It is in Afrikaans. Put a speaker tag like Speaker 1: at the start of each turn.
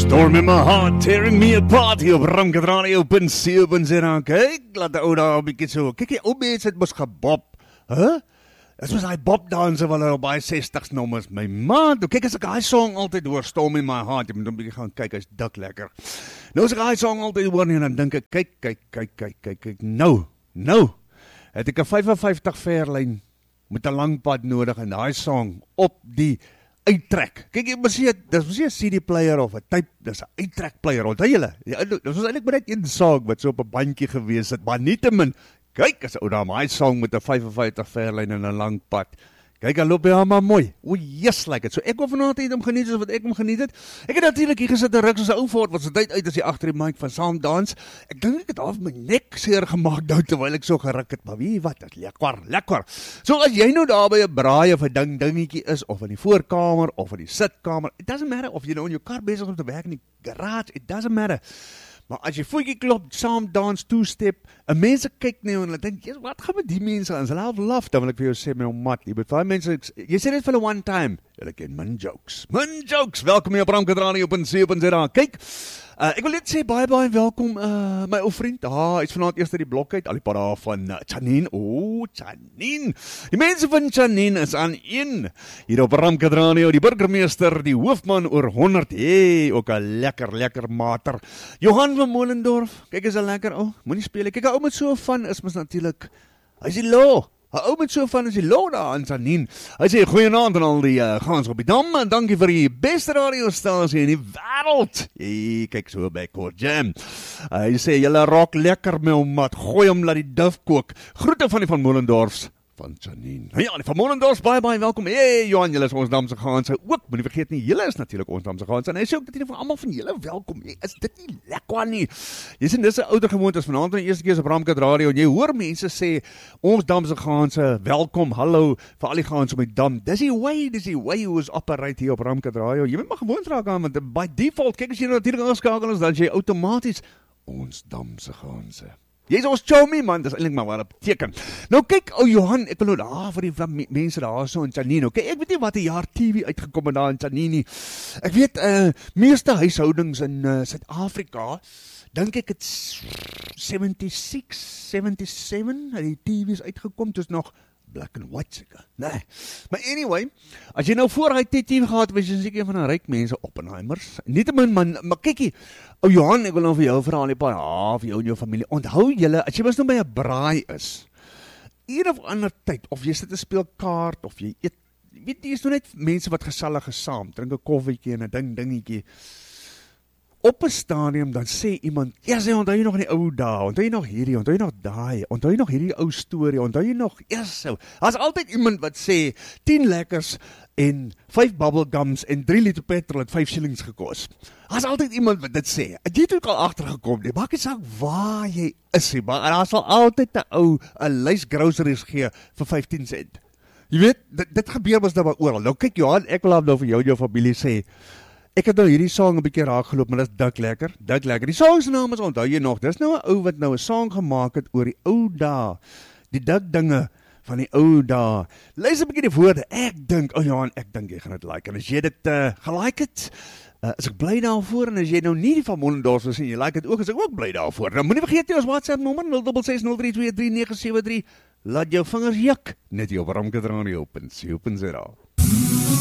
Speaker 1: Storm in my heart, tearing me apart hier op Ramkadradio.co.za. Kyk, laat die ou daar 'n bietjie so. Kyk, die ou mense het mos gebob. Dit was hy bobdanser wat op baie 60s nommers. My man, kyk as ek hy song altyd hoor, Storm in my heart, jy moet 'n bietjie gaan kyk, hy's dik lekker. Nou as ek hy song altyd hoor en dan dink ek, kyk, nou, het ek 'n 55 verlyn met 'n lang pad nodig en daai song op die uittrek. Kyk, jy moet sê, dis mos nie 'n CD player of 'n tape, dis 'n uittrek player. Onthou julle? Dit was eintlik maar net een song wat so op 'n bandjie gewees het, maar nietemin, kyk as ou daar my song met 'n 55 verlyn en 'n lang pad. Kyk, hy loop ja maar mooi. O, yes, like it. So ek wil vanaand hom geniet soos wat ek hom geniet het. Ek het natuurlik hier gesit en ruk soos 'n ou voort wat se tyd uit as hy agter die mic van saam dans. Ek dink ek het half my nek seer gemaak nou terwyl ek so geruk het, maar weet wat, dit lekker. So as jy nou daar by 'n braai of 'n dingetjie is of in die voorkamer of in die sitkamer, it doesn't matter of jy nou in jou kar besig om te werk in die garage, it doesn't matter. Maar as jy voetjie klop, saam dans, two-step, en mense kyk nie en hulle dink, "Jesus, wat gaan met die mense aan? Hulle half laf." Dan wil ek vir jou sê, my ou mat, jy moet vir mense, jy sê dit vir hulle one time, hulle ken min jokes. Welkom hier op Ramkadradio.co.za. Kyk, ek wil net sê baie welkom, my ou vriend. Hy's vanaand eers uit die blok uit, al die pad daar van Janine. Janine. Die mense van Janine is aan een hier op Ramkadradio, die burgemeester, die hoofman oor 100. Ook 'n lekker mater. Johan van Molendorf, kyk is 'n lekker ou. Moenie speel. Kyk, 'n ou met so van is mos natuurlik. Hy's die law. 'n Ou met so van is die law daar aan Janine. Hy sê goeienaand aan al die gans op die dam en dankie vir die beste radiostasie in die wêreld. Kyk so by Court Jam. Hy sê julle rock lekker my ou mat. Gooi hom laat die duf kook. Groete van die van Molendorfs. Van Janine. Ja, die van Molendorfs, baie welkom. Johan, julle is ons damse gaanse. Ook, moenie vergeet nie, julle is natuurlik ons damse gaanse. En hy sê ook dat jy van almal van julle welkom. Is dit nie lekker nie? Jy sien, dis 'n ouer gewoonte as vanaand aan die eerste keer op Ramkadradio. En jy hoor mense sê, ons damse gaanse, welkom, hallo, vir al die gaanse op die dam. Dis die way hoe ons operate hier op Ramkadradio. Jy moet maar gewoond raak aan, want by default, kyk as jy natuurlik ingeskakel is, dan jy outomaties ons damse gaanse. Jy is ons chomie man, dis eintlik maar wat dit beteken. Nou kyk, ou Johan, ek wil nou daar vir die mense daar so in Janine. Okay, ek weet nie wat 'n jaar TV uitgekom het daar in Janine nie. Ek weet meeste huishoudings in Suid-Afrika, dink ek het 76, 77 het die TV's uitgekom, dis nog black and white seker. Nee. Maar anyway, as jy nou voor hy TV gehad, was jy seker een van die ryk mense, Oppenheimers. Nietemin man, maar kykie, ou Johan, ek wil nou vir jou vra al die paar, vir jou en jou familie. Onthou julle, as jy was nou by 'n braai is, een of ander tyd, of jy sit te speel kaart, of jy eet, weet jy, is nou net mense wat gesellig is saam, drink 'n koffietjie en 'n dingetjie. Op 'n stadium dan sê iemand, ja, sê, onthou jy nog in die ou dae, onthou jy nog hierdie, onthou jy nog daai, onthou jy nog hierdie ou storie, onthou jy nog, so. Daar's altyd iemand wat sê, 10 lekkers en 5 bubblegums en 3 liter petrol het 5 shillings gekos. Daar's altyd iemand wat dit sê. Jy het ook al agtergekom, nie maak nie saak waar jy is nie, maar daar sal altyd 'n ou 'n lys groceries gee vir 15 sent. Jy weet, dit gebeur mos nou maar oral. Nou kyk Johan, ek wil nou vir jou en jou familie sê, ek het nou hierdie song 'n bietjie raak geloop, maar dis dik lekker. Die song se naam is, onthou jy nog, dis nou 'n ou wat nou 'n song gemaak het oor die ou dae. Die dik dinge van die ou dae. Luister 'n bietjie die woorde. Ek dink, Johan, ek dink jy gaan dit like. En as jy dit gelike het, is ek bly daarvoor. En as jy nou nie die van Molendorf is en jy like dit ook, is ek ook bly daarvoor. Nou moenie vergeet jy ons WhatsApp nommer 0660323973. Laat jou vingers juk net hier op Ramkadradio.co.za.